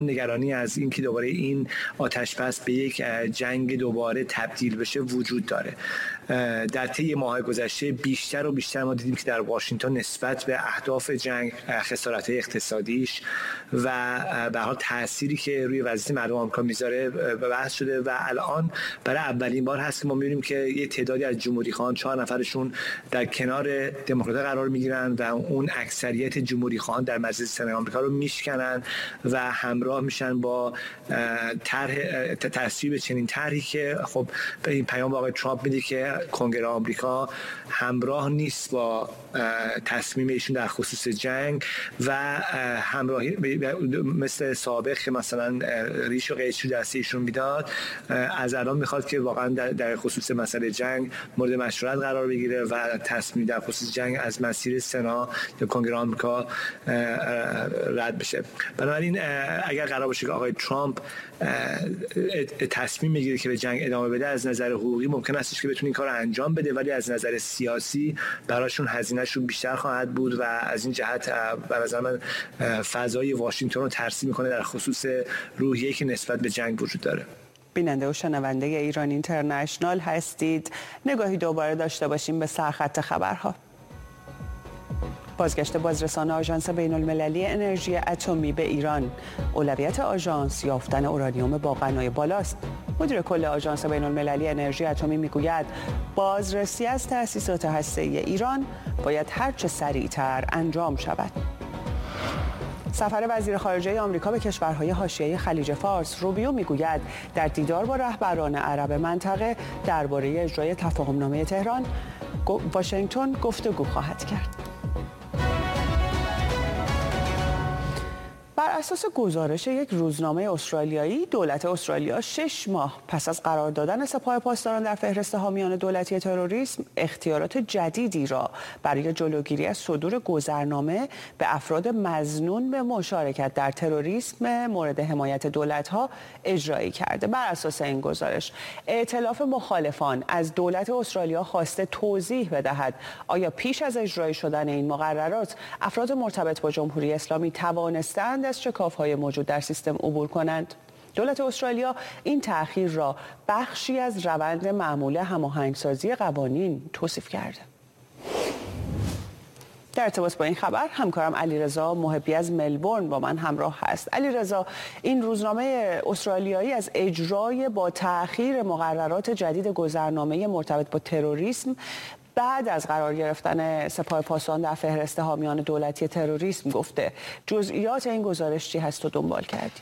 نگرانی از اینکه دوباره این آتش‌بس به یک جنگ دوباره تبدیل بشه وجود داره. در طی ماه‌های گذشته بیشتر و بیشتر ما دیدیم که در واشنگتن نسبت به اهداف جنگ، خسارت‌های اقتصادیش و به هر حال تأثیری که روی وضعیت مردم آمریکا میذاره بحث شده و الان برای اولین بار هست که ما می‌بینیم که یه تعدادی از جمهوری‌خواهان 4 نفرشون در کنار دموکرات‌ها قرار می‌گیرن و اون اکثریت جمهوری‌خواهان در مجلس سنا آمریکا رو میشکنن و همراه میشن با تصویب چنین طرحی که خب به این پیام آقای ترامپ میده که کنگره آمریکا همراه نیست با تصمیم ایشون در خصوص جنگ و همراهی مثل سابق که مثلا ریش و قیچی دست ایشون میداد، از الان میخواد که واقعا در خصوص مسئله جنگ مورد مشورت قرار بگیره و تصمیم در خصوص جنگ از مسیر سنا یا کنگره آمریکا رد بشه. بنابراین اگر قرار باشه که آقای ترامپ تصمیم بگیره که به جنگ ادامه بده، از نظر حقوقی ممکن است که بتونه این کار رو انجام بده، ولی از نظر سیاسی براشون هزینه‌شون بیشتر خواهد بود و از این جهت به نظر من فضای واشنگتن رو ترسیم میکنه در خصوص روحیه‌ای که نسبت به جنگ وجود داره. بیننده و شنونده ایران اینترنشنال هستید. نگاهی دوباره داشته باشیم به سرخط خبرها. بازگشت بازرسان آژانس بین‌المللی انرژی اتمی به ایران. اولویت آژانس یافتن اورانیوم با غنای بالاست. مدیر کل آژانس بین‌المللی انرژی اتمی میگوید بازرسی از تأسیسات هسته‌ای ایران باید هرچه سریعتر انجام شود. سفر وزیر خارجه آمریکا به کشورهای حاشیه خلیج فارس، روبیو میگوید در دیدار با رهبران عرب منطقه درباره اجرای تفاهمنامه تهران، واشنگتن گفتگو خواهد کرد. بر اساس گزارش یک روزنامه استرالیایی، دولت استرالیا 6 ماه پس از قرار دادن سپاه پاسداران در فهرست حامیان دولتی تروریسم، اختیارات جدیدی را برای جلوگیری از صدور گذرنامه به افراد مظنون به مشارکت در تروریسم مورد حمایت دولت‌ها اجرایی کرده. بر اساس این گزارش، ائتلاف مخالفان از دولت استرالیا خواسته توضیح بدهد آیا پیش از اجرایی شدن این مقررات افراد مرتبط با جمهوری اسلامی توانستند از شکاف‌های موجود در سیستم عبور کنند. دولت استرالیا این تأخیر را بخشی از روند معمول هماهنگسازی قوانین توصیف کرده. در ارتباط با این خبر همکارم علیرضا محبی از ملبورن با من همراه هست. علیرضا، این روزنامه استرالیایی از اجرای با تأخیر مقررات جدید گذرنامه مرتبط با تروریسم بعد از قرار گرفتن سپاه پاسداران در فهرست حامیان دولتی تروریسم گفته. جزئیات این گزارش چی هست و دنبال کردی؟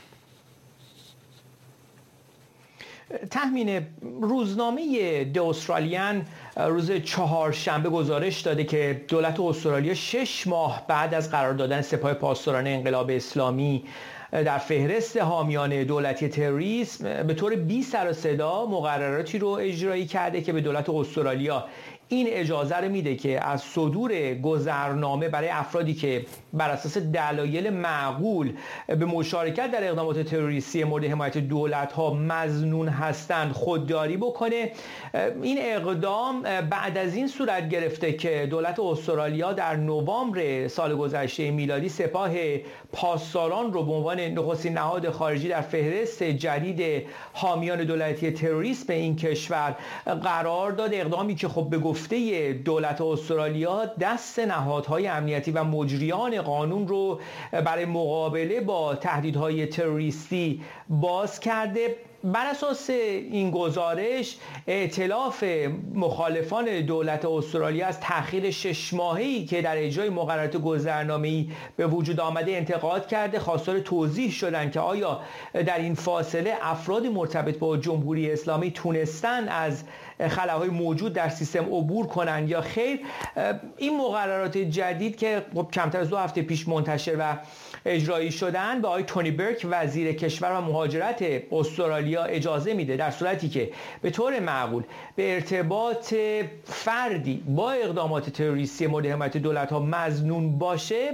تحمین روزنامه د استرالیان روز چهارشنبه گزارش داده که دولت استرالیا 6 ماه بعد از قرار دادن سپاه پاسداران انقلاب اسلامی در فهرست حامیان دولتی تروریسم به طور بی سر و صدا مقرراتی رو اجرایی کرده که به دولت استرالیا این اجازه رو میده که از صدور گذرنامه برای افرادی که بر اساس دلایل معقول به مشارکت در اقدامات تروریستی مورد حمایت دولت‌ها مظنون هستند خودداری بکنه. این اقدام بعد از این صورت گرفته که دولت استرالیا در نوامبر سال گذشته میلادی سپاه پاسداران رو به عنوان نخستین نهاد خارجی در فهرست جدید حامیان دولتی تروریسم این کشور قرار داد. اقدامی که خب به گفته دولت استرالیا دست نهادهای امنیتی و مجریان قانون رو برای مقابله با تهدیدهای تروریستی باز کرده. بر اساس این گزارش، ائتلاف مخالفان دولت استرالیا از تأخیر 6 ماهه‌ای که در اجرای مقررات گذرنامه‌ای به وجود آمده انتقاد کرده. خواستار توضیح شدند که آیا در این فاصله افراد مرتبط با جمهوری اسلامی تونستن از خلاهای موجود در سیستم عبور کنند یا خیر. این مقررات جدید که کمتر از 2 هفته پیش منتشر و اجرایی شدن به آقای تونی برک وزیر کشور و مهاجرت استرالیا اجازه میده در صورتی که به طور معقول به ارتباط فردی با اقدامات تروریستی مورد حمایت دولت‌ها مظنون باشه،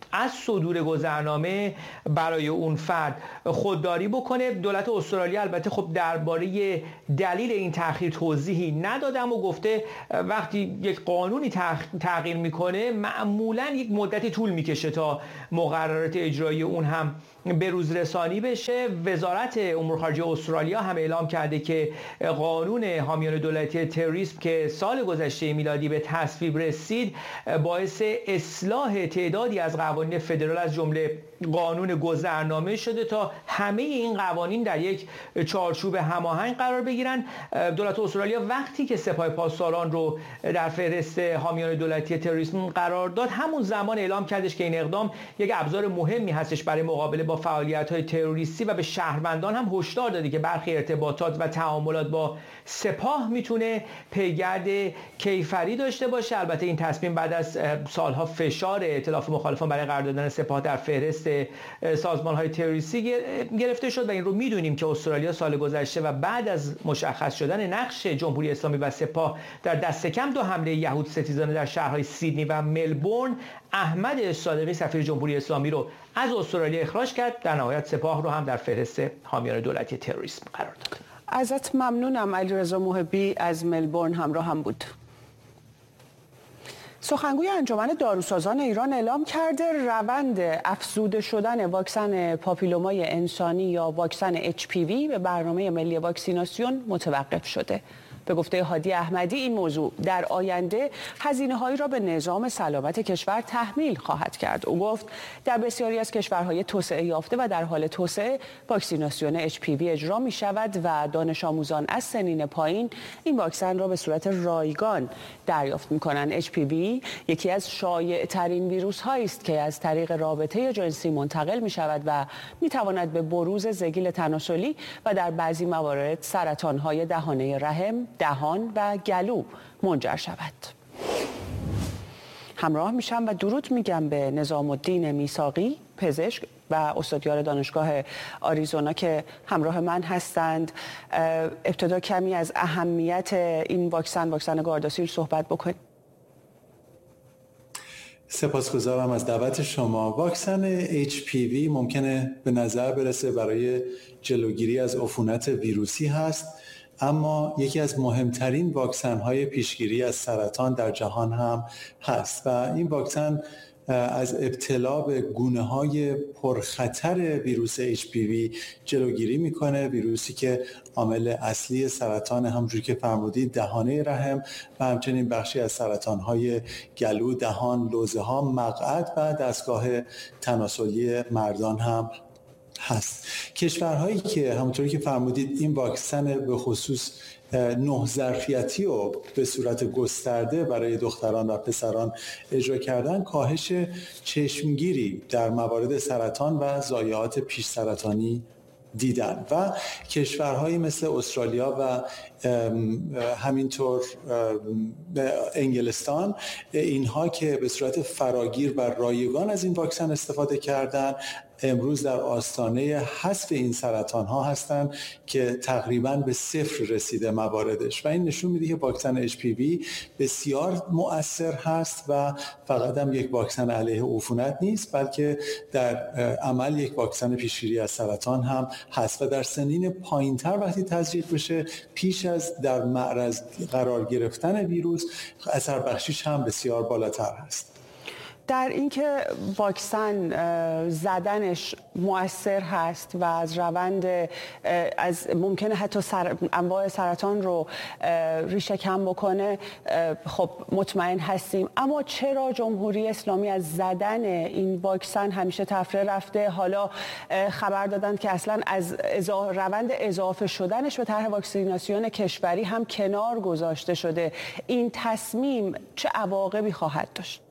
از صدور گذرنامه برای اون فرد خودداری بکنه. دولت استرالیا البته خب درباره دلیل این تأخیر توضیحی نداده و گفته وقتی یک قانونی تغییر میکنه معمولا یک مدتی طول میکشه تا مقررات اجرایی اون هم به روز رسانی بشه. وزارت امور خارجه استرالیا هم اعلام کرده که قانون حامیان دولتی تروریسم که سال گذشته میلادی به تصویب رسید باعث اصلاح تعدادی از قوانین فدرال از جمله قانون گذرنامه شده تا همه این قوانین در یک چارچوب هماهنگ قرار بگیرن. دولت استرالیا وقتی که سپاه پاسداران رو در فهرست حامیان دولتی تروریسم قرار داد همون زمان اعلام کردش که این اقدام یک ابزار مهمی هستش برای مقابله با فعالیت‌های تروریستی و به شهروندان هم هشدار داده که برخی ارتباطات و تعاملات با سپاه میتونه پیگرد کیفری داشته باشه. البته این تصمیم بعد از سالها فشار ائتلاف مخالفان برای قرار دادن سپاه در فهرست سازمان‌های تروریستی گرفته شد و این رو میدونیم که استرالیا سال گذشته و بعد از مشخص شدن نقش جمهوری اسلامی و سپاه در دست کم 2 حمله یهود ستیزانه در شهرهای سیدنی و ملبورن احمد صادقی سفیر جمهوری اسلامی رو از استرالیا اخراج کرد. در نهایت سپاه رو هم در فهرست حامیان دولتی تروریسم قرار داد. ازت ممنونم. علیرضا محبی از ملبورن همراه هم بود. سخنگوی انجمن داروسازان ایران اعلام کرده روند افزوده شدن واکسن پاپیلومای انسانی یا واکسن HPV به برنامه ملی واکسیناسیون متوقف شده. به گفته هادی احمدی این موضوع در آینده هزینه‌هایی را به نظام سلامت کشور تحمیل خواهد کرد. او گفت در بسیاری از کشورهای توسعه یافته و در حال توسعه واکسیناسیون HPV اجرا می شود و دانش آموزان از سنین پایین این واکسن را به صورت رایگان دریافت می کنند. HPV یکی از شایع ترین ویروس هایی است که از طریق رابطه جنسی منتقل می شود و می تواند به بروز زگیل تناسلی و در بعضی موارد سرطان های دهانه رحم، دهان و گلو منجر شود. همراه میشم و درود میگم به نظام الدین میثاقی پزشک و استادیار دانشگاه آریزونا که همراه من هستند. ابتدا کمی از اهمیت این واکسن گارداسیل صحبت بکنید. سپاسگزارم از دعوت شما. واکسن HPV ممکنه به نظر برسه برای جلوگیری از عفونت ویروسی هست، اما یکی از مهمترین واکسن‌های پیشگیری از سرطان در جهان هم هست و این واکسن از ابتلا به گونه‌های پرخطر ویروس HPV جلوگیری میکنه، ویروسی که عامل اصلی سرطان همونجوری که فرمودید دهانه رحم و همچنین بخشی از سرطان‌های گلو، دهان، لوزه‌ها، مقعد و دستگاه تناسلی مردان هم هست. کشورهایی که همونطوری که فرمودید این واکسن به خصوص 9 ظرفیتی رو به صورت گسترده برای دختران و پسران اجرا کردن، کاهش چشمگیری در موارد سرطان و ضایعات پیش سرطانی دیدن و کشورهایی مثل استرالیا و همینطور انگلستان، اینها که به صورت فراگیر و رایگان از این واکسن استفاده کردن، امروز در آستانه حذف این سرطان ها هستند که تقریباً به 0 رسیده مواردش و این نشون میده که واکسن HPV بسیار مؤثر هست و فقط هم یک واکسن علیه عفونت نیست، بلکه در عمل یک واکسن پیشگیری از سرطان هم هست و در سنین پایینتر وقتی تزریق بشه پیش از در معرض قرار گرفتن ویروس اثر بخشیش هم بسیار بالاتر هست. در اینکه واکسن زدنش مؤثر هست و از روند از ممکنه حتی انواع سرطان رو ریشه کم بکنه خب مطمئن هستیم، اما چرا جمهوری اسلامی از زدن این واکسن همیشه تفره رفته؟ حالا خبر دادند که اصلا از روند اضافه شدنش به طرح واکسیناسیون کشوری هم کنار گذاشته شده. این تصمیم چه عواقبی خواهد داشت؟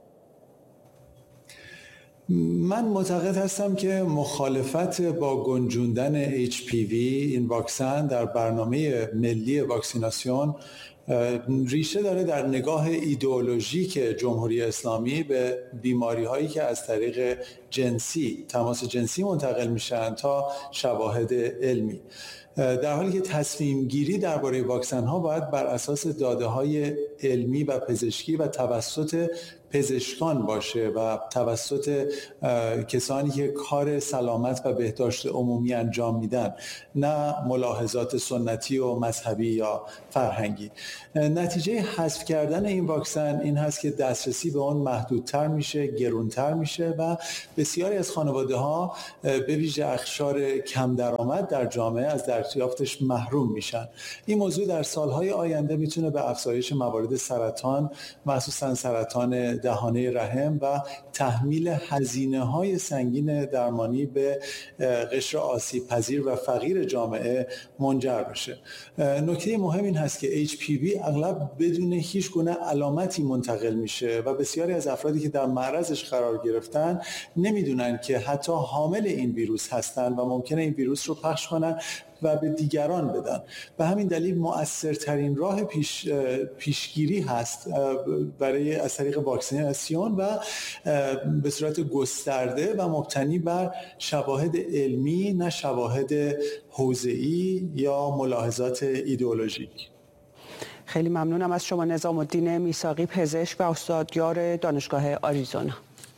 من معتقد هستم که مخالفت با گنجوندن HPV این واکسن در برنامه ملی واکسیناسیون ریشه داره در نگاه ایدئولوژیک جمهوری اسلامی به بیماری هایی که از طریق تماس جنسی منتقل میشن تا شواهد علمی، در حالی که تصمیم گیری درباره واکسن ها باید بر اساس داده های علمی و پزشکی و توسط پزشکان باشه و توسط کسانی که کار سلامت و بهداشت عمومی انجام میدن، نه ملاحظات سنتی و مذهبی یا فرهنگی. نتیجه حذف کردن این واکسن این هست که دسترسی به اون محدودتر میشه، گرونتر میشه و بسیاری از خانواده‌ها به ویژه اقشار کم درآمد در جامعه از دریافتش محروم میشن. این موضوع در سالهای آینده میتونه به افزایش موارد سرطان، مخصوصا سرطان دهانه رحم و تحمیل هزینه‌های سنگین درمانی به قشر آسیب پذیر و فقیر جامعه منجر بشه. نکته مهم این هست که HPV اغلب بدون هیچ گونه علامتی منتقل میشه و بسیاری از افرادی که در معرضش قرار گرفتن نمیدونن که حتی حامل این ویروس هستن و ممکنه این ویروس رو پخش کنن و به دیگران بدن. به همین دلیل مؤثرترین راه پیشگیری هست برای از طریق واکسیناسیون و به صورت گسترده و مبتنی بر شواهد علمی، نه شواهد حوزه‌ای یا ملاحظات ایدئولوژیک. خیلی ممنونم از شما نظام الدین میثاقی، پزشک و استادیار دانشگاه آریزونا.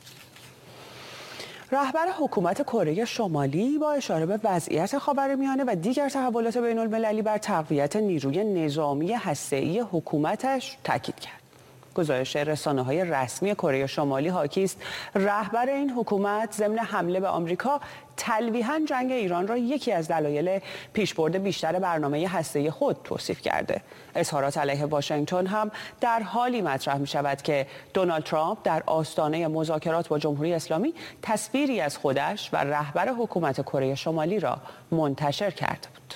رهبر حکومت کره شمالی با اشاره به وضعیت خاورمیانه و دیگر تحولات بین المللی بر تقویت نیروی نظامی هسته‌ای حکومتش تاکید کرد. گزارش رسانه‌های رسمی کره شمالی حاکی است رهبر این حکومت ضمن حمله به آمریکا تلویحاً جنگ ایران را یکی از دلایل پیشبرد بیشتر برنامه هسته‌ای خود توصیف کرده. اظهارات علیه واشنگتن هم در حالی مطرح می‌شود که دونالد ترامپ در آستانه مذاکرات با جمهوری اسلامی تصویری از خودش و رهبر حکومت کره شمالی را منتشر کرده بود.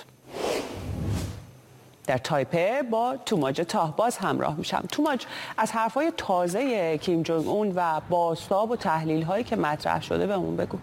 در تایپه با توماج تاهباز همراه میشم. توماج، از حرفای تازه کیم جونگ اون و بازتاب و تحلیل هایی که مطرح شده بهمون بگو.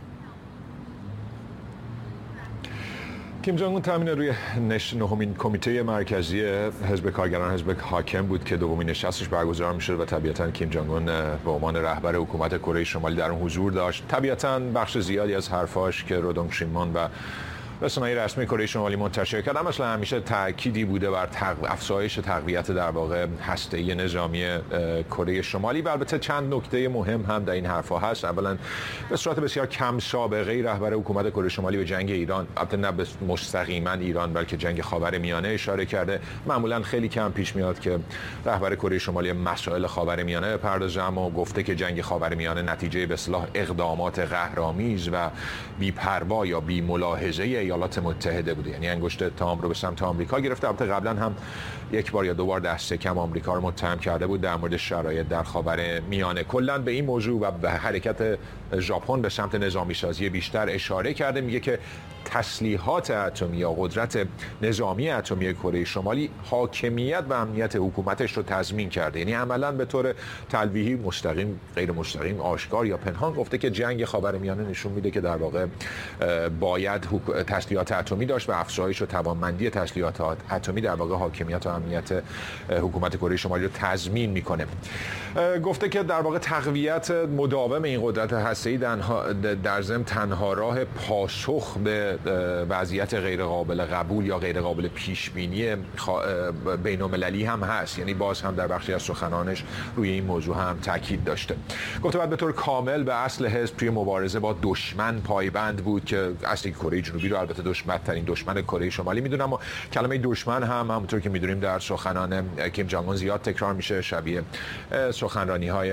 کیم جونگ اون تامین روی نهمین کمیته مرکزی حزب کارگران حزب حاکم بود که دومین نشستش برگزار میشد و طبیعتاً کیم جونگ اون به عنوان رهبر حکومت کره شمالی در اون حضور داشت. طبیعتاً بخش زیادی از حرفاش که رودونگ شینمون و رسانه‌های رسمی کره شمالی منتشر کرد مثلا همیشه تأکیدی بوده بر افزایش تقویت در واقع هسته‌ای نظامی کره شمالی و البته چند نکته مهم هم در این حرف‌ها هست. اولا به صورت بسیار کم سابقه رهبر حکومت کره شمالی به جنگ ایران، البته نه مستقیما ایران بلکه جنگ خاورمیانه اشاره کرده. معمولا خیلی کم پیش میاد که رهبر کره شمالی مسائل خاورمیانه بپردازه، اما گفته که جنگ خاورمیانه نتیجه به اصطلاح اقدامات قهرآمیز و بی‌پروا یا بی‌ملاحظه ایالات متحده بوده، یعنی انگشت تام رو به سمت آمریکا گرفته. البته قبلا هم یک بار یا دو بار دست کم آمریکا رو متهم کرده بود در مورد شرایط در خاورمیانه. کلا به این موضوع و به حرکت ژاپن به سمت نظامی سازی بیشتر اشاره کرده. میگه که تسلیحات اتمی یا قدرت نظامی اتمی کره شمالی حاکمیت و امنیت حکومتش رو تضمین کرده، یعنی عملاً به طور تلویحی، مستقیم، غیر مستقیم، آشکار یا پنهان گفته که جنگ خاورمیانه نشون میده که در واقع باید تسلیحات اتمی داشت و افزایش و توانمندی تسلیحات اتمی در واقع حاکمیت و امنیت حکومت کره شمالی رو تضمین میکنه. گفته که در واقع تقویت مداوم این قدرت هسته‌ای در ضمن تنها راه پاسخ به وضعیت غیر قابل قبول یا غیر قابل پیش بینی بین‌المللی هم هست، یعنی باز هم در بخشی از سخنانش روی این موضوع هم تاکید داشته. گفته بعد به طور کامل به اصل حزب توی مبارزه با دشمن پایبند بود که اصلی کره جنوبی رو البته بدترین دشمن کره شمالی میدونه، اما کلمه دشمن هم همونطور که میدونیم در سخنان کیم جونگ اون زیاد تکرار میشه، شبیه سخنرانی‌های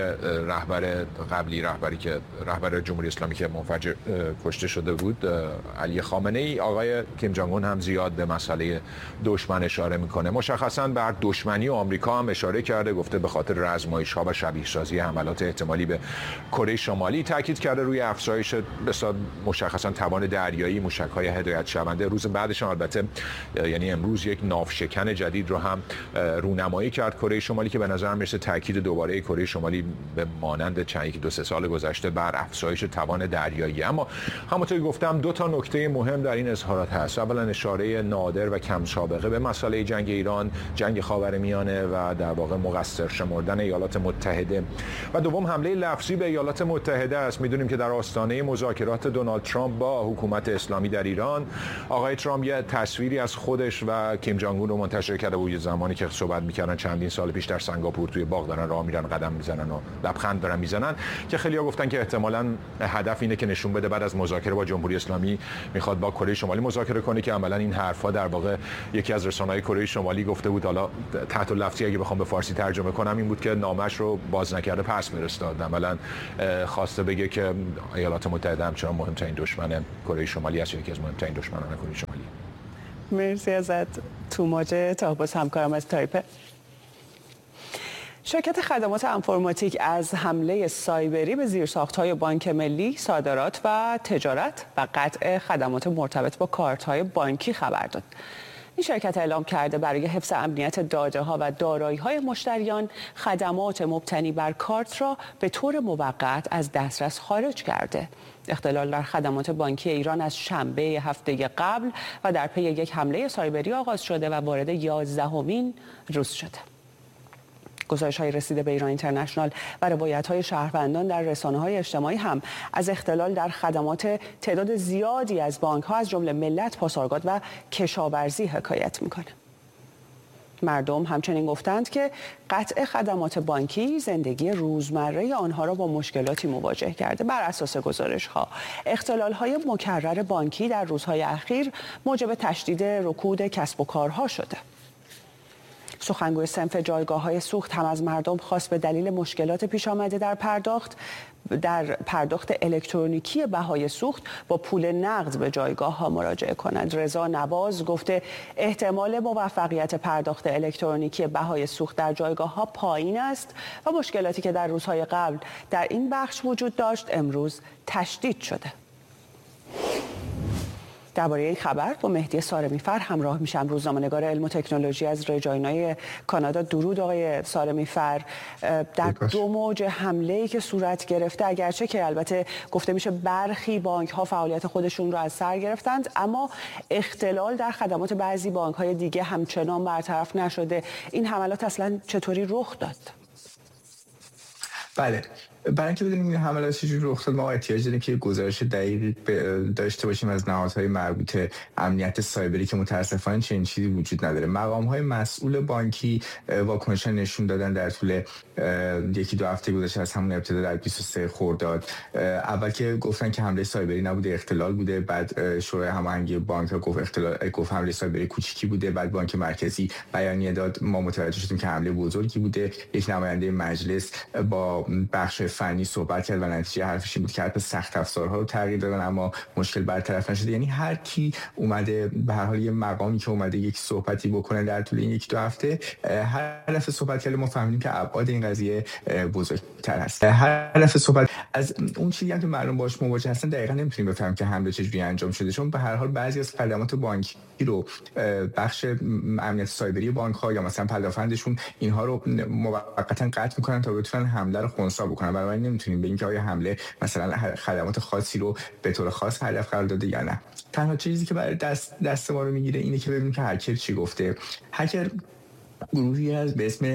رهبری که رهبر جمهوری اسلامی که منفجر کشته شده بود علی خامنه‌ای. آقای کیم جونگ اون هم زیاد به مسئله دشمن اشاره میکنه. مشخصاً بر دشمنی و آمریکا هم اشاره کرده، گفته به خاطر آزمایش‌ها و شبیه سازی حملات احتمالی به کره شمالی تاکید کرده روی افزایش مشخصاً توان دریایی موشک‌های هدایت شونده. روز بعدش البته یعنی امروز یک ناوشکن جدید رو هم رونمایی کرد کره شمالی که به نظر میرسه تاکید دوباره کره شمالی به مانند چند 1-2 سال گذشته بر افزایش توان دریایی. اما همونطور که گفتم دو تا نکته مهم مهم در این اظهارات هست. اولا اشاره نادر و کم سابقه به مسئله جنگ ایران، جنگ خاورمیانه و در واقع مقصر شمردن ایالات متحده، و دوم حمله لفظی به ایالات متحده است. میدونیم که در آستانه مذاکرات دونالد ترامپ با حکومت اسلامی در ایران، آقای ترامپ یه تصویری از خودش و کیم جانگ اون رو منتشر کرده بود زمانی که صحبت می‌کردن چندین سال پیش در سنگاپور توی باغ دارن راه میرن، قدم میزنن و لبخند دارن میزنن، که خیلی‌ها گفتن که احتمالاً هدف اینه که نشون بده بعد از مذاکره با جمهوری اسلامی میخواد با کره شمالی مذاکره کنه، که عملاً این حرفا در واقع یکی از رسانه‌های کره شمالی گفته بود، حالا تحت لفظی اگه بخوام به فارسی ترجمه کنم این بود که نامش رو باز نکرده پس فرستاد. عملاً خواسته بگه که ایالات متحده همچنان مهمترین دشمن کره شمالی است، یکی از مهمترین دشمنان کره شمالی. مرسی ازت توماج تاهباز، همکارم از تایپه. شرکت خدمات انفرماتیک از حمله سایبری به زیرساخت‌های بانک ملی، صادرات و تجارت و قطع خدمات مرتبط با کارت‌های بانکی خبر داد. این شرکت اعلام کرده برای حفظ امنیت داده‌ها و دارایی‌های مشتریان خدمات مبتنی بر کارت را به طور موقت از دسترس خارج کرده. اختلال در خدمات بانکی ایران از شنبه هفته قبل و در پی یک حمله سایبری آغاز شده و وارد 11مین روز شده. گزارش‌های رسیده به ایران اینترنشنال و روایت‌های شهروندان در رسانه‌های اجتماعی هم از اختلال در خدمات تعداد زیادی از بانک‌ها از جمله ملت، پاسارگاد و کشاورزی حکایت می‌کنه. مردم همچنین گفتند که قطع خدمات بانکی زندگی روزمره آنها را با مشکلاتی مواجه کرده. بر اساس گزارش‌ها، اختلال‌های مکرر بانکی در روزهای اخیر موجب تشدید رکود کسب و کارها شده. سخنگوی صنف جایگاه‌های سوخت هم از مردم خواست به دلیل مشکلات پیش آمده در پرداخت الکترونیکی بهای سوخت با پول نقد به جایگاه‌ها مراجعه کنند. رضا نواز گفته احتمال موفقیت پرداخت الکترونیکی بهای سوخت در جایگاه‌ها پایین است و مشکلاتی که در روزهای قبل در این بخش وجود داشت امروز تشدید شده. درباره این خبر با مهدی سارمیفر همراه میشم، روزنامه‌نگار علم و تکنولوژی از رجاینای کانادا. درود آقای سارمیفر. در دو موج حمله‌ای که صورت گرفته، اگرچه که البته گفته میشه برخی بانک‌ها فعالیت خودشون رو از سر گرفتند، اما اختلال در خدمات بعضی بانک‌های دیگه همچنان برطرف نشده. این حملات اصلا چطوری رخ داد؟ بله، برای اینکه بدونیم این حملات چجوری رخ داد، ما احتیاج داریم که گزارش دقیق داشته باشیم از نهادهای مربوطه امنیت سایبری که متاسفانه چنین چیزی وجود نداره. مقام‌های مسئول بانکی واکنش نشون دادن در طول یکی دو هفته گذشته از همون ابتدا در 23 خرداد. اول که گفتن که حمله سایبری نبوده، اختلال بوده، بعد شورای هماهنگی بانک‌ها گفت حمله سایبری کوچیکی بوده، بعد بانک مرکزی بیانیه داد. ما متوجه شدیم که حمله بزرگی بوده. یک نماینده مجلس با بخش فنی صحبت کرد و نتیجه حرفش این بود که حتی سخت افزارها رو تغییر دادن اما مشکل برطرف نشده. یعنی هر کی اومده، به هر حال یه مقامی که اومده یک صحبتی بکنه در طول این یک دو هفته، هر دفعه صحبت کرده ما فهمیدیم که ابعاد این قضیه بزرگتر هست. هر دفعه صحبت از اون چیزی هم که مردم باهاش مواجه هستن دقیقاً نمیتونیم بفهمیم که حمله چجوری انجام شده، چون به هر حال بعضی از خدمات بانکی رو بخش امنیت سایبری بانک‌ها یا مثلا پدافندشون اینها رو موقتا قطع می‌کنن تا بتونن حمله رو خنثی بکنن. بنابراین نمیتونیم به اینکه آیا حمله مثلا خدمات خاصی رو به طور خاص هدف قرار داده یا نه. تنها چیزی که برای دست ما رو میگیره اینه که ببینیم که هکر چی گفته. هکر گروهی از به اسم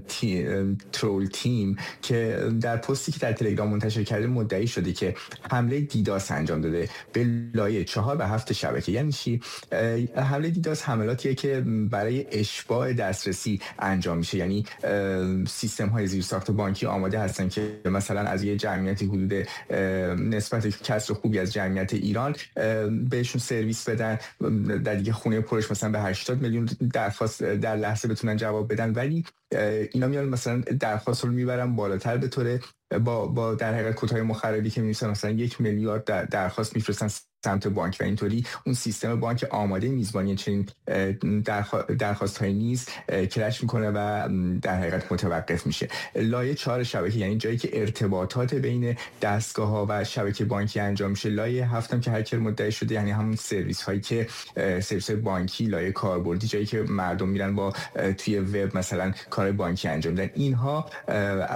ترول تیم که در پستی که در تلگرام منتشر کرده مدعی شده که حمله دیداس انجام داده به لایه 4 و 7 شبکه. یعنی چی؟ حمله دیداس حملاتیه که برای اشباع دسترسی انجام میشه. یعنی سیستم های زیرساخت بانکی آماده هستن که مثلا از یه جمعیتی حدود نسبت کسر خوبی از جمعیت ایران بهشون سرویس بدن، در دیگه خونه پرش مثلا به 80 میلیون درخواست در لحظه بتونن جواب بدن، ولی اینا میان مثلا درخواست رو میبرن بالاتر به طور با در حقیقت کدهای مخربی که می‌نویسن مثلا 1 میلیارد درخواست میفرستن سمت بانک و اینطوری اون سیستم بانک آماده میزبانی چنین درخواست‌های نیز کرش میکنه و در حقیقت متوقف میشه. لایه 4 شبکه یعنی جایی که ارتباطات بین دستگاه‌ها و شبکه بانکی انجام میشه. لایه 7 که هکر مدعی شده یعنی همون سرویس هایی که سرویس بانکی، لایه کاربردی، جایی که مردم میرن با توی وب مثلا کار بانکی انجام میدن. اینها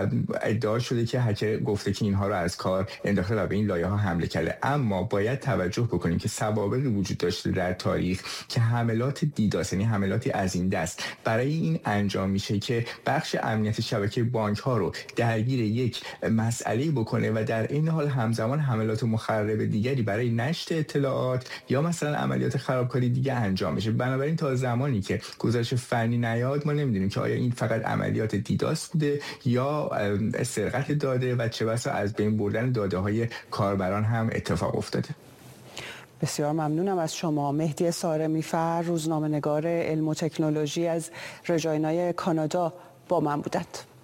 ادعا شده که هکر گفته که اینها رو از کار انداخته و به این لایه‌ها حمله کرده. اما باید توجه توجه بکنیم که سوابقی وجود داشته در تاریخ که حملات دیداس، یعنی حملاتی از این دست برای این انجام میشه که بخش امنیت شبکه بانک ها رو درگیر یک مسئله بکنه و در این حال همزمان حملات مخرب دیگری برای نشر اطلاعات یا مثلا عملیات خرابکاری دیگه انجام میشه. بنابراین تا زمانی که گزارش فنی نیاد ما نمیدونیم که آیا این فقط عملیات دیداس بوده یا سرقت داده و چه بسا از بین بردن داده های کاربران هم اتفاق افتاده. بسیار ممنونم از شما. مهدی سارمی‌فر، روزنامه‌نگار علم و تکنولوژی از رجاینا کانادا با من بودند.